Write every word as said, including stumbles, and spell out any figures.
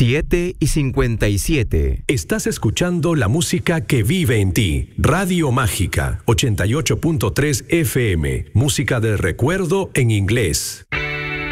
siete y cincuenta y siete. Estás escuchando la música que vive en ti. Radio Mágica, ochenta y ocho punto tres F M. Música del recuerdo en inglés.